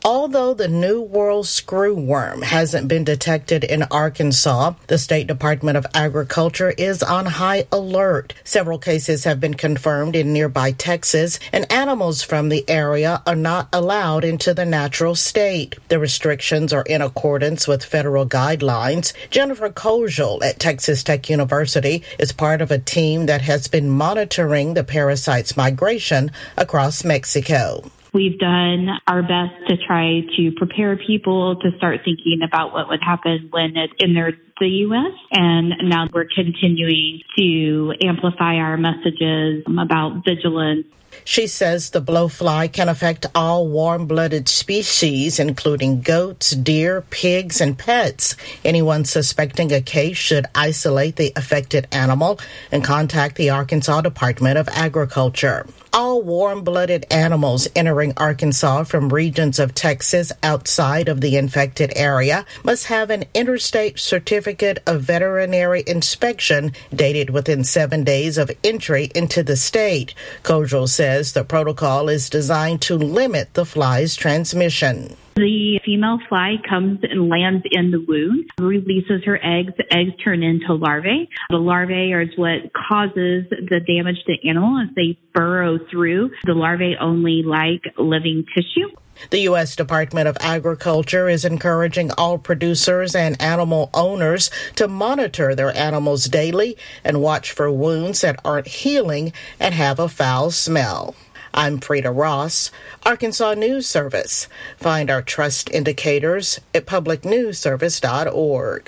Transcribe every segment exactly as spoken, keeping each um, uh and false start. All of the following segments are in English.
Although the New World screwworm hasn't been detected in Arkansas, the State Department of Agriculture is on high alert. Several cases have been confirmed in nearby Texas, and animals from the area are not allowed into the natural state. The restrictions are in accordance with federal guidelines. Jennifer Kojal at Texas Tech University is part of a team that has been monitoring the parasite's migration across Mexico. We've done our best to try to prepare people to start thinking about what would happen when it enters the U S. And now we're continuing to amplify our messages about vigilance. She says the blowfly can affect all warm-blooded species, including goats, deer, pigs, and pets. Anyone suspecting a case should isolate the affected animal and contact the Arkansas Department of Agriculture. All warm-blooded animals entering Arkansas from regions of Texas outside of the infected area must have an interstate certificate of veterinary inspection dated within seven days of entry into the state. Kojal says the protocol is designed to limit the fly's transmission. The female fly comes and lands in the wound, releases her eggs. The eggs turn into larvae. The larvae are what causes the damage to the animal as they burrow through. The larvae only like living tissue. The U S Department of Agriculture is encouraging all producers and animal owners to monitor their animals daily and watch for wounds that aren't healing and have a foul smell. I'm Frida Ross, Arkansas News Service. Find our trust indicators at public news service dot org.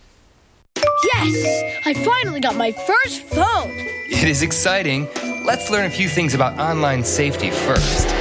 Yes! I finally got my first phone! It is exciting. Let's learn a few things about online safety first.